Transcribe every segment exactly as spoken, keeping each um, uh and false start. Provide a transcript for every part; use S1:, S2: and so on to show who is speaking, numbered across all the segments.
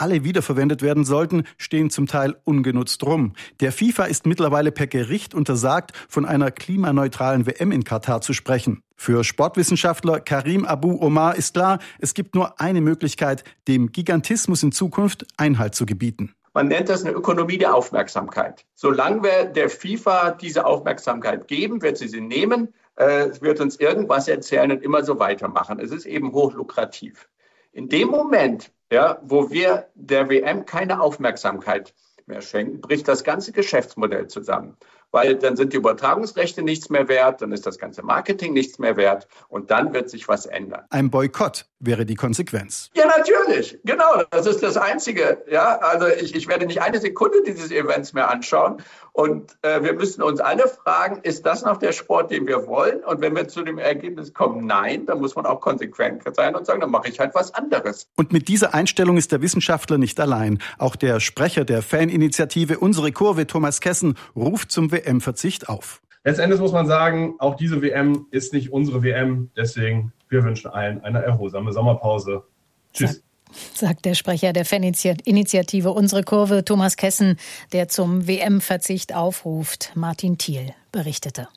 S1: alle wiederverwendet werden sollten, stehen zum Teil ungenutzt rum. Der FIFA ist mittlerweile per Gericht untersagt, von einer klimaneutralen W M in Katar zu sprechen. Für Sportwissenschaftler Karim Abu Omar ist klar, es gibt nur eine Möglichkeit, dem Gigantismus in Zukunft Einhalt zu gebieten.
S2: Man nennt das eine Ökonomie der Aufmerksamkeit. Solange wir der FIFA diese Aufmerksamkeit geben, wird sie sie nehmen, äh, wird uns irgendwas erzählen und immer so weitermachen. Es ist eben hochlukrativ. In dem Moment, ja, wo wir der W M keine Aufmerksamkeit mehr schenken, bricht das ganze Geschäftsmodell zusammen. Weil dann sind die Übertragungsrechte nichts mehr wert, dann ist das ganze Marketing nichts mehr wert und dann wird sich was ändern.
S1: Ein Boykott wäre die Konsequenz.
S2: Ja, natürlich. Genau, das ist das Einzige. Ja, also ich, ich werde nicht eine Sekunde dieses Events mehr anschauen. Und äh, wir müssen uns alle fragen, ist das noch der Sport, den wir wollen? Und wenn wir zu dem Ergebnis kommen, nein, dann muss man auch konsequent sein und sagen, dann mache ich halt was anderes.
S1: Und mit dieser Einstellung ist der Wissenschaftler nicht allein. Auch der Sprecher der Faninitiative Unsere Kurve, Thomas Kessen, ruft zum W M-Verzicht auf.
S3: Letztendlich muss man sagen, auch diese W M ist nicht unsere W M. Deswegen, wir wünschen allen eine erholsame Sommerpause. Tschüss.
S4: Sagt der Sprecher der Faninitiative Unsere Kurve, Thomas Kessen, der zum W M-Verzicht aufruft. Martin Thiel berichtete.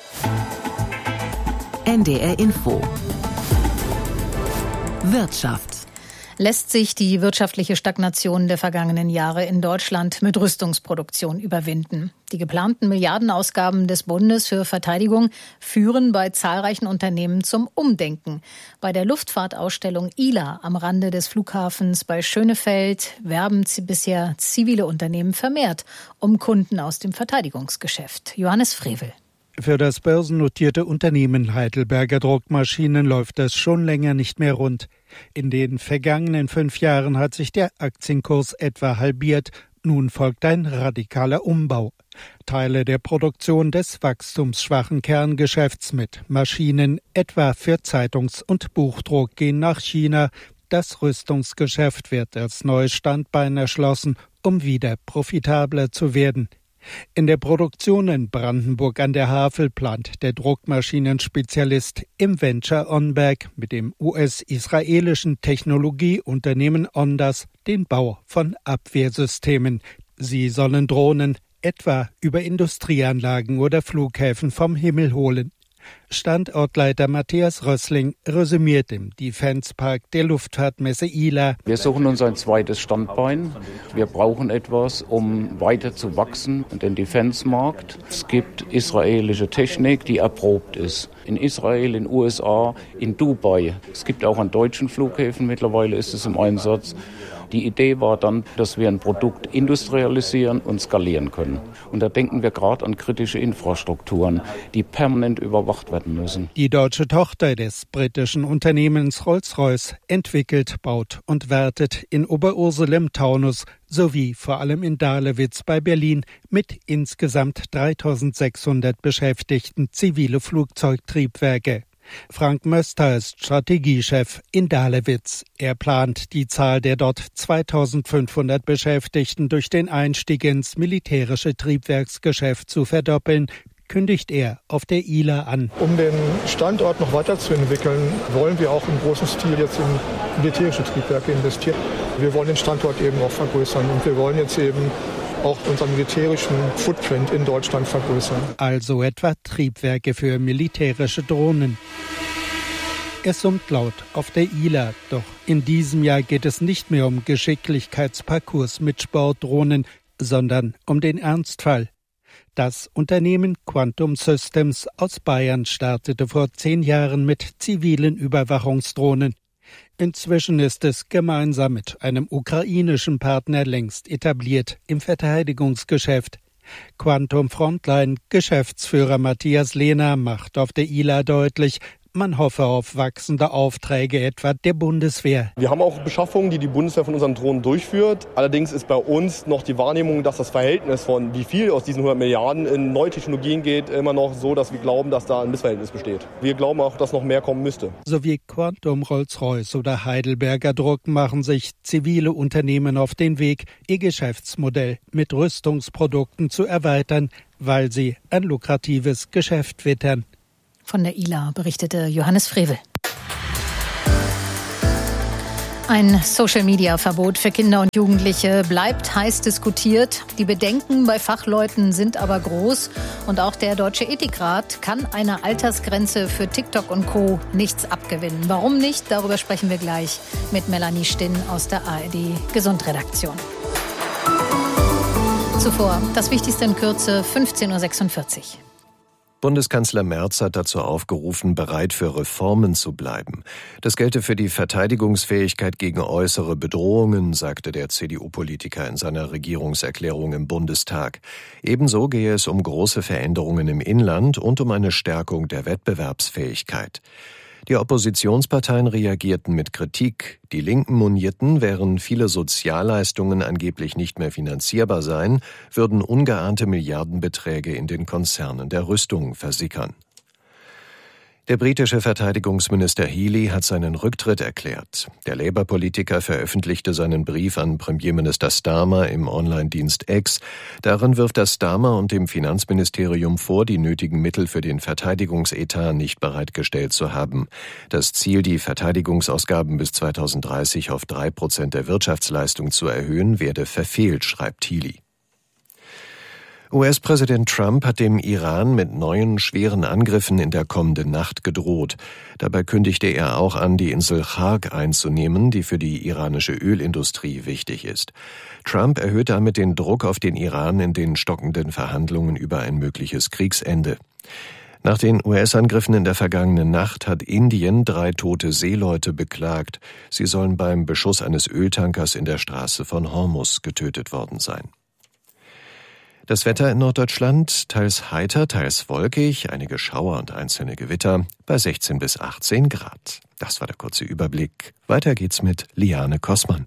S5: N D R Info. Wirtschaft.
S4: Lässt sich die wirtschaftliche Stagnation der vergangenen Jahre in Deutschland mit Rüstungsproduktion überwinden? Die geplanten Milliardenausgaben des Bundes für Verteidigung führen bei zahlreichen Unternehmen zum Umdenken. Bei der Luftfahrtausstellung I L A am Rande des Flughafens bei Schönefeld werben bisher zivile Unternehmen vermehrt um Kunden aus dem Verteidigungsgeschäft. Johannes Frevel.
S6: Für das börsennotierte Unternehmen Heidelberger Druckmaschinen läuft es schon länger nicht mehr rund. In den vergangenen fünf Jahren hat sich der Aktienkurs etwa halbiert. Nun folgt ein radikaler Umbau. Teile der Produktion des wachstumsschwachen Kerngeschäfts mit Maschinen, etwa für Zeitungs- und Buchdruck, gehen nach China. Das Rüstungsgeschäft wird als neues Standbein erschlossen, um wieder profitabler zu werden. In der Produktion in Brandenburg an der Havel plant der Druckmaschinenspezialist im Venture Onberg mit dem U S-israelischen Technologieunternehmen Ondas den Bau von Abwehrsystemen. Sie sollen Drohnen etwa über Industrieanlagen oder Flughäfen vom Himmel holen. Standortleiter Matthias Rössling resümiert im Defense Park der Luftfahrtmesse I L A.
S7: Wir suchen uns ein zweites Standbein. Wir brauchen etwas, um weiter zu wachsen in den Defense-Markt. Es gibt israelische Technik, die erprobt ist. In Israel, in den U S A, in Dubai. Es gibt auch an deutschen Flughäfen mittlerweile ist es im Einsatz. Die Idee war dann, dass wir ein Produkt industrialisieren und skalieren können. Und da denken wir gerade an kritische Infrastrukturen, die permanent überwacht werden müssen.
S6: Die deutsche Tochter des britischen Unternehmens Rolls-Royce entwickelt, baut und wartet in Oberursel im Taunus sowie vor allem in Dahlewitz bei Berlin mit insgesamt dreitausendsechshundert Beschäftigten zivile Flugzeugtriebwerke. Frank Möster ist Strategiechef in Dahlewitz. Er plant, die Zahl der dort zweitausendfünfhundert Beschäftigten durch den Einstieg ins militärische Triebwerksgeschäft zu verdoppeln, kündigt er auf der I L A an.
S8: Um den Standort noch weiterzuentwickeln, wollen wir auch im großen Stil jetzt in militärische Triebwerke investieren. Wir wollen den Standort eben auch vergrößern und wir wollen jetzt eben auch unseren militärischen Footprint in Deutschland vergrößern.
S6: Also etwa Triebwerke für militärische Drohnen. Es summt laut auf der I L A, doch in diesem Jahr geht es nicht mehr um Geschicklichkeitsparcours mit Sportdrohnen, sondern um den Ernstfall. Das Unternehmen Quantum Systems aus Bayern startete vor zehn Jahren mit zivilen Überwachungsdrohnen. Inzwischen ist es gemeinsam mit einem ukrainischen Partner längst etabliert im Verteidigungsgeschäft. Quantum Frontline Geschäftsführer Matthias Lehner macht auf der I L A deutlich, man hoffe auf wachsende Aufträge etwa der Bundeswehr.
S9: Wir haben auch Beschaffungen, die die Bundeswehr von unseren Drohnen durchführt. Allerdings ist bei uns noch die Wahrnehmung, dass das Verhältnis von wie viel aus diesen hundert Milliarden in neue Technologien geht, immer noch so, dass wir glauben, dass da ein Missverhältnis besteht. Wir glauben auch, dass noch mehr kommen müsste.
S6: So wie Quantum, Rolls-Royce oder Heidelberger Druck machen sich zivile Unternehmen auf den Weg, ihr Geschäftsmodell mit Rüstungsprodukten zu erweitern, weil sie ein lukratives Geschäft wittern.
S4: Von der I L A berichtete Johannes Frevel. Ein Social-Media-Verbot für Kinder und Jugendliche bleibt heiß diskutiert. Die Bedenken bei Fachleuten sind aber groß. Und auch der Deutsche Ethikrat kann einer Altersgrenze für TikTok und Co. nichts abgewinnen. Warum nicht? Darüber sprechen wir gleich mit Melanie Stinn aus der A R D-Gesundredaktion. Zuvor das Wichtigste in Kürze, fünfzehn Uhr sechsundvierzig.
S10: Bundeskanzler Merz hat dazu aufgerufen, bereit für Reformen zu bleiben. Das gelte für die Verteidigungsfähigkeit gegen äußere Bedrohungen, sagte der C D U-Politiker in seiner Regierungserklärung im Bundestag. Ebenso gehe es um große Veränderungen im Inland und um eine Stärkung der Wettbewerbsfähigkeit. Die Oppositionsparteien reagierten mit Kritik. Die Linken monierten, während viele Sozialleistungen angeblich nicht mehr finanzierbar seien, würden ungeahnte Milliardenbeträge in den Konzernen der Rüstung versickern. Der britische Verteidigungsminister Healey hat seinen Rücktritt erklärt. Der Labour-Politiker veröffentlichte seinen Brief an Premierminister Starmer im Online-Dienst X. Darin wirft er Starmer und dem Finanzministerium vor, die nötigen Mittel für den Verteidigungsetat nicht bereitgestellt zu haben. Das Ziel, die Verteidigungsausgaben bis zweitausenddreißig auf drei Prozent der Wirtschaftsleistung zu erhöhen, werde verfehlt, schreibt Healey. U S-Präsident Trump hat dem Iran mit neuen schweren Angriffen in der kommenden Nacht gedroht. Dabei kündigte er auch an, die Insel Chark einzunehmen, die für die iranische Ölindustrie wichtig ist. Trump erhöht damit den Druck auf den Iran in den stockenden Verhandlungen über ein mögliches Kriegsende. Nach den U S-Angriffen in der vergangenen Nacht hat Indien drei tote Seeleute beklagt. Sie sollen beim Beschuss eines Öltankers in der Straße von Hormuz getötet worden sein. Das Wetter in Norddeutschland, teils heiter, teils wolkig, einige Schauer und einzelne Gewitter bei sechzehn bis achtzehn Grad. Das war der kurze Überblick. Weiter geht's mit Liane Kossmann.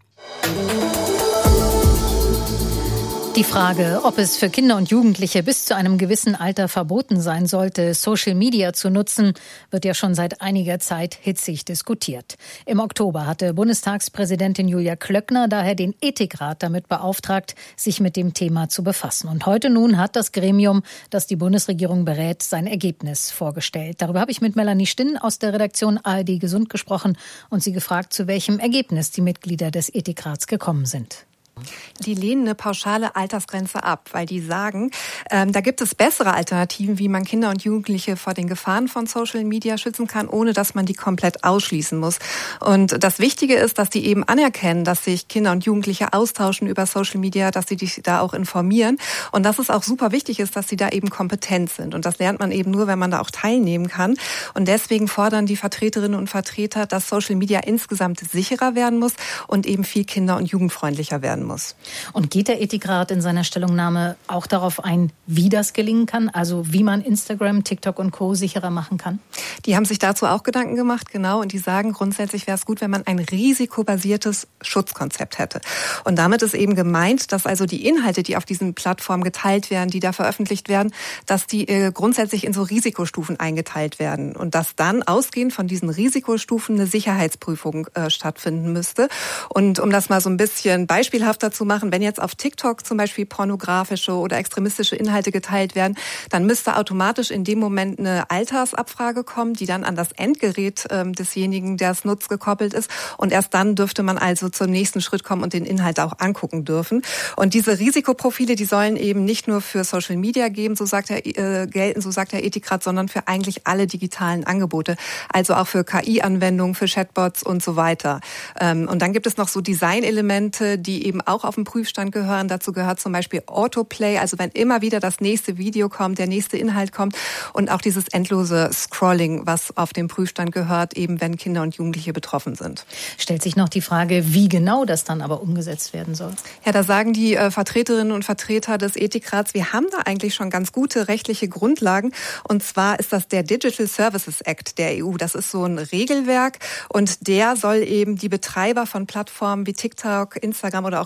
S4: Die Frage, ob es für Kinder und Jugendliche bis zu einem gewissen Alter verboten sein sollte, Social Media zu nutzen, wird ja schon seit einiger Zeit hitzig diskutiert. Im Oktober hatte Bundestagspräsidentin Julia Klöckner daher den Ethikrat damit beauftragt, sich mit dem Thema zu befassen. Und heute nun hat das Gremium, das die Bundesregierung berät, sein Ergebnis vorgestellt. Darüber habe ich mit Melanie Stinn aus der Redaktion A R D Gesund gesprochen und sie gefragt, zu welchem Ergebnis die Mitglieder des Ethikrats gekommen sind.
S11: Die lehnen eine pauschale Altersgrenze ab, weil die sagen, ähm, da gibt es bessere Alternativen, wie man Kinder und Jugendliche vor den Gefahren von Social Media schützen kann, ohne dass man die komplett ausschließen muss. Und das Wichtige ist, dass die eben anerkennen, dass sich Kinder und Jugendliche austauschen über Social Media, dass sie sich da auch informieren und dass es auch super wichtig ist, dass sie da eben kompetent sind. Und das lernt man eben nur, wenn man da auch teilnehmen kann. Und deswegen fordern die Vertreterinnen und Vertreter, dass Social Media insgesamt sicherer werden muss und eben viel kinder- und jugendfreundlicher werden muss.
S4: Und geht der Ethikrat in seiner Stellungnahme auch darauf ein, wie das gelingen kann? Also wie man Instagram, TikTok und Co. sicherer machen kann?
S11: Die haben sich dazu auch Gedanken gemacht, genau. Und die sagen, grundsätzlich wäre es gut, wenn man ein risikobasiertes Schutzkonzept hätte. Und damit ist eben gemeint, dass also die Inhalte, die auf diesen Plattformen geteilt werden, die da veröffentlicht werden, dass die äh, grundsätzlich in so Risikostufen eingeteilt werden. Und dass dann ausgehend von diesen Risikostufen eine Sicherheitsprüfung äh, stattfinden müsste. Und um das mal so ein bisschen beispielhaft dazu machen, wenn jetzt auf TikTok zum Beispiel pornografische oder extremistische Inhalte geteilt werden, dann müsste automatisch in dem Moment eine Altersabfrage kommen, die dann an das Endgerät äh, desjenigen, der es nutzt, gekoppelt ist. Und erst dann dürfte man also zum nächsten Schritt kommen und den Inhalt auch angucken dürfen. Und diese Risikoprofile, die sollen eben nicht nur für Social Media geben, so sagt er, äh, gelten, so sagt der Ethikrat, sondern für eigentlich alle digitalen Angebote. Also auch für K I-Anwendungen, für Chatbots und so weiter. Ähm, und dann gibt es noch so Designelemente, die eben auch auf den Prüfstand gehören. Dazu gehört zum Beispiel Autoplay, also wenn immer wieder das nächste Video kommt, der nächste Inhalt kommt und auch dieses endlose Scrolling, was auf den Prüfstand gehört, eben wenn Kinder und Jugendliche betroffen sind.
S4: Stellt sich noch die Frage, wie genau das dann aber umgesetzt werden soll?
S11: Ja, da sagen die äh, Vertreterinnen und Vertreter des Ethikrats, wir haben da eigentlich schon ganz gute rechtliche Grundlagen. Und zwar ist das der Digital Services Act der E U. Das ist so ein Regelwerk und der soll eben die Betreiber von Plattformen wie TikTok, Instagram oder auch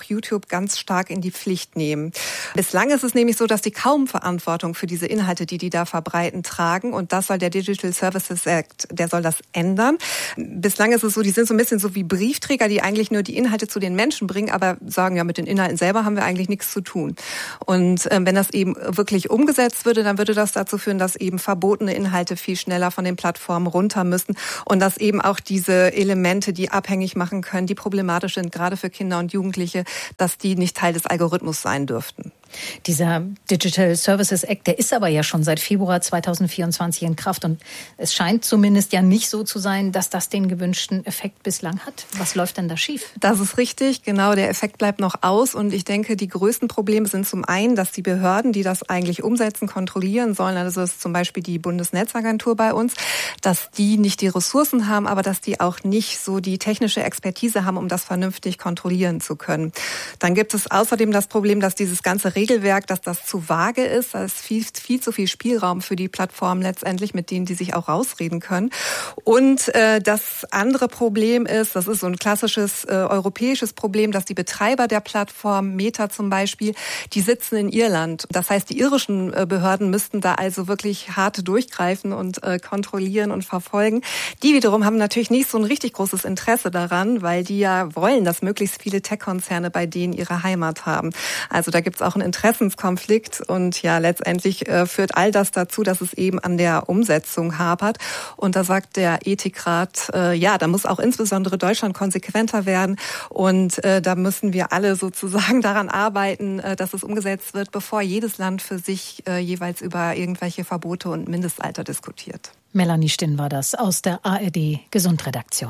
S11: YouTube ganz stark in die Pflicht nehmen. Bislang ist es nämlich so, dass die kaum Verantwortung für diese Inhalte, die die da verbreiten, tragen. Und das soll der Digital Services Act, der soll das ändern. Bislang ist es so, die sind so ein bisschen so wie Briefträger, die eigentlich nur die Inhalte zu den Menschen bringen, aber sagen, ja, mit den Inhalten selber haben wir eigentlich nichts zu tun. Und äh, wenn das eben wirklich umgesetzt würde, dann würde das dazu führen, dass eben verbotene Inhalte viel schneller von den Plattformen runter müssen und dass eben auch diese Elemente, die abhängig machen können, die problematisch sind, gerade für Kinder und Jugendliche, dass die nicht Teil des Algorithmus sein dürften.
S4: Dieser Digital Services Act, der ist aber ja schon seit Februar zweitausendvierundzwanzig in Kraft und es scheint zumindest ja nicht so zu sein, dass das den gewünschten Effekt bislang hat. Was läuft denn da schief?
S11: Das ist richtig, genau, der Effekt bleibt noch aus und ich denke, die größten Probleme sind zum einen, dass die Behörden, die das eigentlich umsetzen, kontrollieren sollen, also das ist zum Beispiel die Bundesnetzagentur bei uns, dass die nicht die Ressourcen haben, aber dass die auch nicht so die technische Expertise haben, um das vernünftig kontrollieren zu können. Dann gibt es außerdem das Problem, dass dieses ganze Regelwerk, dass das zu vage ist. Da ist viel, viel zu viel Spielraum für die Plattformen letztendlich, mit denen die sich auch rausreden können. Und äh, das andere Problem ist, das ist so ein klassisches äh, europäisches Problem, dass die Betreiber der Plattform, Meta zum Beispiel, die sitzen in Irland. Das heißt, die irischen äh, Behörden müssten da also wirklich hart durchgreifen und äh, kontrollieren und verfolgen. Die wiederum haben natürlich nicht so ein richtig großes Interesse daran, weil die ja wollen, dass möglichst viele Tech-Konzerne bei denen ihre Heimat haben. Also da gibt es auch einen Interessenskonflikt und ja, letztendlich äh, führt all das dazu, dass es eben an der Umsetzung hapert. Und da sagt der Ethikrat, äh, ja, da muss auch insbesondere Deutschland konsequenter werden und äh, da müssen wir alle sozusagen daran arbeiten, äh, dass es umgesetzt wird, bevor jedes Land für sich äh, jeweils über irgendwelche Verbote und Mindestalter diskutiert.
S4: Melanie Stinn war das aus der A R D Gesundredaktion.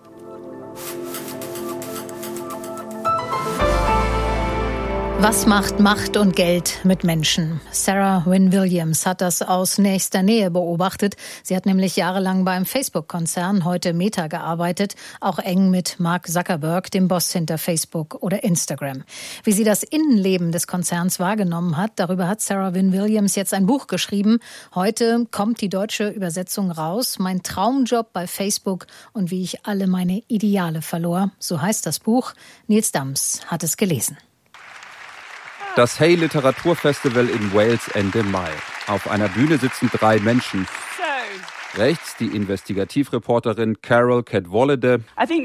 S4: Was macht Macht und Geld mit Menschen? Sarah Wynne Williams hat das aus nächster Nähe beobachtet. Sie hat nämlich jahrelang beim Facebook-Konzern, heute Meta, gearbeitet, auch eng mit Mark Zuckerberg, dem Boss hinter Facebook oder Instagram. Wie sie das Innenleben des Konzerns wahrgenommen hat, darüber hat Sarah Wynne Williams jetzt ein Buch geschrieben. Heute kommt die deutsche Übersetzung raus. Mein Traumjob bei Facebook und wie ich alle meine Ideale verlor. So heißt das Buch. Nils Dams hat es gelesen.
S12: Das Hay Literaturfestival in Wales Ende Mai. Auf einer Bühne sitzen drei Menschen. Rechts die Investigativreporterin Carol Cadwalladr.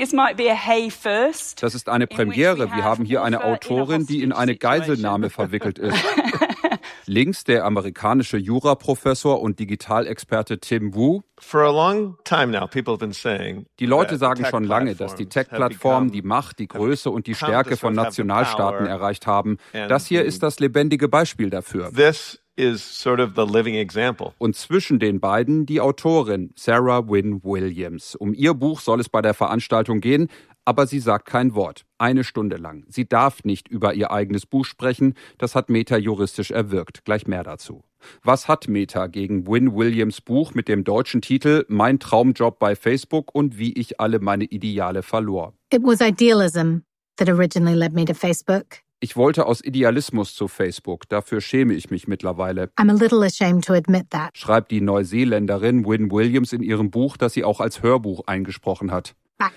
S12: Das ist eine Premiere. Wir haben hier eine Autorin, die in eine Geiselnahme verwickelt ist. Links der amerikanische Juraprofessor und Digitalexperte Tim Wu. Die Leute sagen schon lange, dass die Tech-Plattformen die Macht, die Größe und die Stärke von Nationalstaaten erreicht haben. Das hier ist das lebendige Beispiel dafür. Und zwischen den beiden die Autorin Sarah Wynne Williams. Um ihr Buch soll es bei der Veranstaltung gehen, aber sie sagt kein Wort. Eine Stunde lang. Sie darf nicht über ihr eigenes Buch sprechen. Das hat Meta juristisch erwirkt. Gleich mehr dazu. Was hat Meta gegen Wynne Williams Buch mit dem deutschen Titel Mein Traumjob bei Facebook und wie ich alle meine Ideale verlor?
S13: It was idealism that originally led me to Facebook.
S12: Ich wollte aus Idealismus zu Facebook. Dafür schäme ich mich mittlerweile.
S13: I'm a little ashamed to admit that.
S12: Schreibt die Neuseeländerin Wynne Williams in ihrem Buch, das sie auch als Hörbuch eingesprochen hat.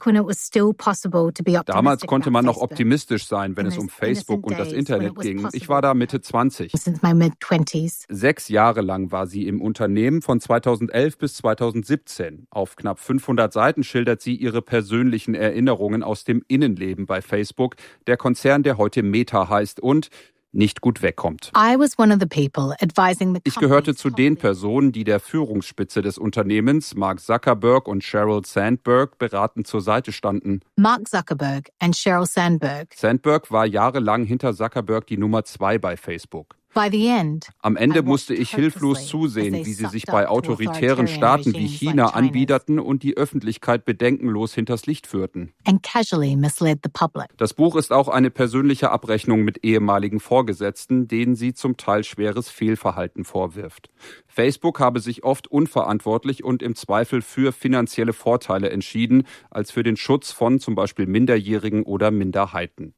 S12: Damals konnte man noch optimistisch sein, wenn es um Facebook und das Internet ging. Ich war da Mitte zwanzig. Sechs Jahre lang war sie im Unternehmen, von zweitausendelf bis zweitausendsiebzehn. Auf knapp fünfhundert Seiten schildert sie ihre persönlichen Erinnerungen aus dem Innenleben bei Facebook, der Konzern, der heute Meta heißt und nicht gut wegkommt. Ich gehörte zu den Personen, die der Führungsspitze des Unternehmens, Mark Zuckerberg und Sheryl Sandberg, beratend zur Seite standen.
S13: Mark Zuckerberg und Sheryl Sandberg.
S12: Sandberg war jahrelang hinter Zuckerberg die Nummer zwei bei Facebook. Am Ende musste ich hilflos zusehen, wie sie sich bei autoritären Staaten wie China anbiederten und die Öffentlichkeit bedenkenlos hinters Licht führten. Das Buch ist auch eine persönliche Abrechnung mit ehemaligen Vorgesetzten, denen sie zum Teil schweres Fehlverhalten vorwirft. Facebook habe sich oft unverantwortlich und im Zweifel für finanzielle Vorteile entschieden, als für den Schutz von zum Beispiel Minderjährigen oder Minderheiten.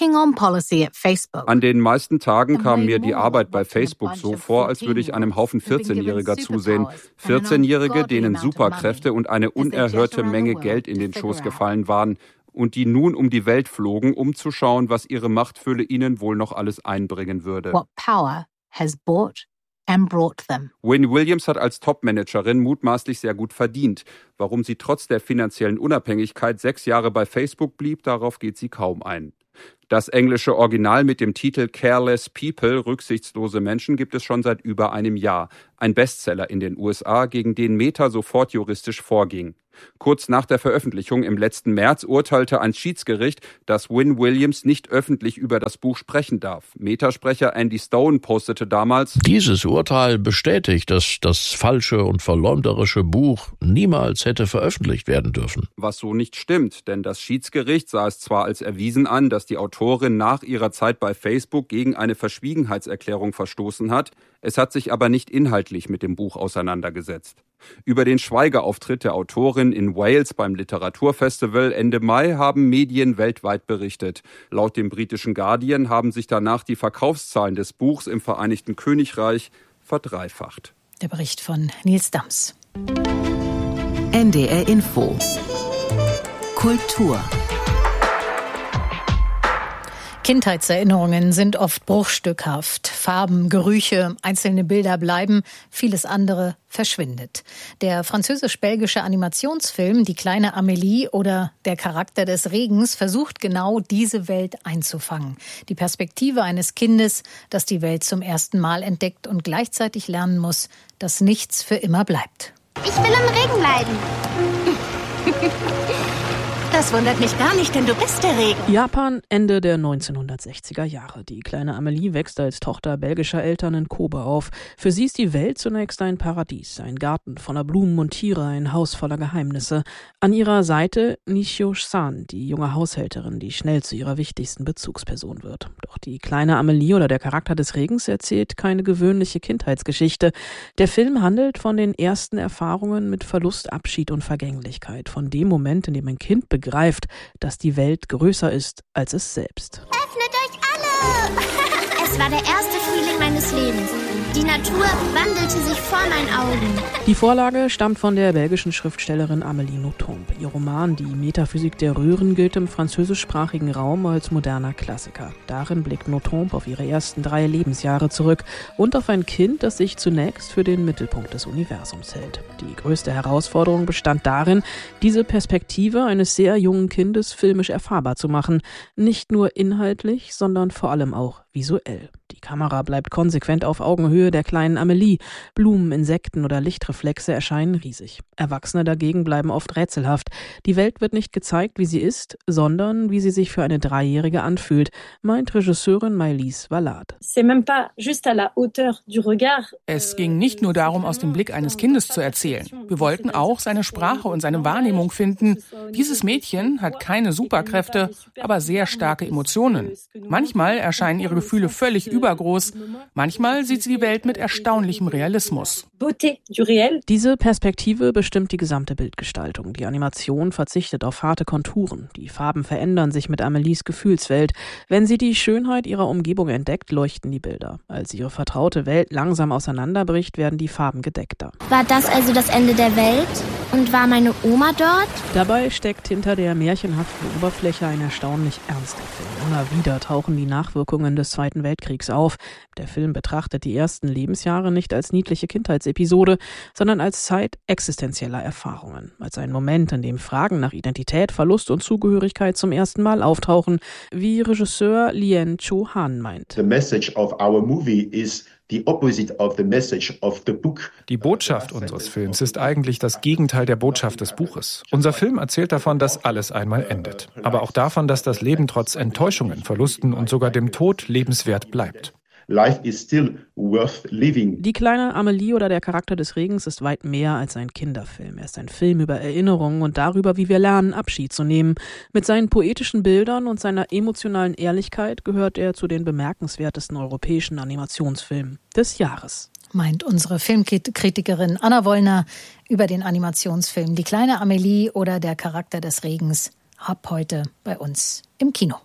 S12: An den meisten Tagen kam mir die Arbeit bei Facebook so vor, als würde ich einem Haufen vierzehnjähriger zusehen. vierzehnjährige, denen Superkräfte und eine unerhörte Menge Geld in den Schoß gefallen waren. und die nun um die Welt flogen, um zu schauen, was ihre Machtfülle ihnen wohl noch alles einbringen würde.
S13: What power has bought and brought them.
S12: Wynne Williams hat als Topmanagerin mutmaßlich sehr gut verdient. Warum sie trotz der finanziellen Unabhängigkeit sechs Jahre bei Facebook blieb, darauf geht sie kaum ein. Das englische Original mit dem Titel Careless People, rücksichtslose Menschen, gibt es schon seit über einem Jahr. Ein Bestseller in den U S A, gegen den Meta sofort juristisch vorging. Kurz nach der Veröffentlichung im letzten März urteilte ein Schiedsgericht, dass Wynne Williams nicht öffentlich über das Buch sprechen darf. Meta-Sprecher Andy Stone postete damals:
S14: Dieses Urteil bestätigt, dass das falsche und verleumderische Buch niemals hätte veröffentlicht werden dürfen.
S12: Was so nicht stimmt, denn das Schiedsgericht sah es zwar als erwiesen an, dass die Autorin nach ihrer Zeit bei Facebook gegen eine Verschwiegenheitserklärung verstoßen hat, es hat sich aber nicht inhaltlich mit dem Buch auseinandergesetzt. Über den Schweigeauftritt der Autorin in Wales beim Literaturfestival Ende Mai haben Medien weltweit berichtet. Laut dem britischen Guardian haben sich danach die Verkaufszahlen des Buchs im Vereinigten Königreich verdreifacht.
S4: Der Bericht von Nils Dams.
S5: N D R Info. Kultur.
S4: Kindheitserinnerungen sind oft bruchstückhaft. Farben, Gerüche, einzelne Bilder bleiben, vieles andere verschwindet. Der französisch-belgische Animationsfilm Die kleine Amélie oder Der Charakter des Regens versucht genau diese Welt einzufangen. Die Perspektive eines Kindes, das die Welt zum ersten Mal entdeckt und gleichzeitig lernen muss, dass nichts für immer bleibt.
S15: Ich will im Regen bleiben. Das wundert mich gar nicht, denn du bist der Regen.
S16: Japan, Ende der neunzehnhundertsechziger Jahre. Die kleine Amélie wächst als Tochter belgischer Eltern in Kobe auf. Für sie ist die Welt zunächst ein Paradies, ein Garten voller Blumen und Tiere, ein Haus voller Geheimnisse. An ihrer Seite Nishio-san, die junge Haushälterin, die schnell zu ihrer wichtigsten Bezugsperson wird. Doch die kleine Amélie oder der Charakter des Regens erzählt keine gewöhnliche Kindheitsgeschichte. Der Film handelt von den ersten Erfahrungen mit Verlust, Abschied und Vergänglichkeit, von dem Moment, in dem ein Kind begreift, begreift, dass die Welt größer ist als es selbst.
S15: Öffnet euch alle! Es war der erste Frühling meines Lebens. Die Natur wandelte sich vor meinen Augen.
S16: Die Vorlage stammt von der belgischen Schriftstellerin Amélie Nothomb. Ihr Roman Die Metaphysik der Röhren gilt im französischsprachigen Raum als moderner Klassiker. Darin blickt Nothomb auf ihre ersten drei Lebensjahre zurück und auf ein Kind, das sich zunächst für den Mittelpunkt des Universums hält. Die größte Herausforderung bestand darin, diese Perspektive eines sehr jungen Kindes filmisch erfahrbar zu machen. Nicht nur inhaltlich, sondern vor allem auch visuell. Die Kamera bleibt konsequent auf Augenhöhe der kleinen Amélie. Blumen, Insekten oder Lichtreflexe erscheinen riesig. Erwachsene dagegen bleiben oft rätselhaft. Die Welt wird nicht gezeigt, wie sie ist, sondern wie sie sich für eine Dreijährige anfühlt, meint Regisseurin Maëlys Valade.
S17: Es ging nicht nur darum, aus dem Blick eines Kindes zu erzählen. Wir wollten auch seine Sprache und seine Wahrnehmung finden. Dieses Mädchen hat keine Superkräfte, aber sehr starke Emotionen. Manchmal erscheinen ihre Gefühle völlig übergroß. Manchmal sieht sie die Welt mit erstaunlichem Realismus.
S16: Diese Perspektive bestimmt die gesamte Bildgestaltung. Die Animation verzichtet auf harte Konturen. Die Farben verändern sich mit Amélies Gefühlswelt. Wenn sie die Schönheit ihrer Umgebung entdeckt, leuchten die Bilder. Als ihre vertraute Welt langsam auseinanderbricht, werden die Farben gedeckter.
S15: War das also das Ende der Welt? Und war meine Oma dort?
S16: Dabei steckt hinter der märchenhaften Oberfläche ein erstaunlich ernster Film. Immer wieder tauchen die Nachwirkungen des Zweiten Weltkriegs auf. Der Film betrachtet die ersten Lebensjahre nicht als niedliche Kindheitsepisode, sondern als Zeit existenzieller Erfahrungen. Als ein Moment, in dem Fragen nach Identität, Verlust und Zugehörigkeit zum ersten Mal auftauchen, wie Regisseur Lien Cho-han meint.
S18: The message of our movie is the opposite of the message of the book.
S19: Die Botschaft unseres Films ist eigentlich das Gegenteil der Botschaft des Buches. Unser Film erzählt davon, dass alles einmal endet. Aber auch davon, dass das Leben trotz Enttäuschungen, Verlusten und sogar dem Tod lebenswert bleibt.
S18: Life is still worth living.
S16: Die kleine Amélie oder der Charakter des Regens ist weit mehr als ein Kinderfilm. Er ist ein Film über Erinnerungen und darüber, wie wir lernen, Abschied zu nehmen. Mit seinen poetischen Bildern und seiner emotionalen Ehrlichkeit gehört er zu den bemerkenswertesten europäischen Animationsfilmen des Jahres.
S4: Meint unsere Filmkritikerin Anna Wollner über den Animationsfilm Die kleine Amélie oder der Charakter des Regens ab heute bei uns im Kino.